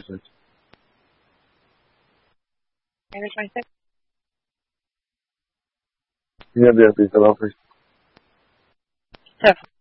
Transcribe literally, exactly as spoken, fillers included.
twenty-six. January twenty-sixth? Yeah, the F B Philadelphia. So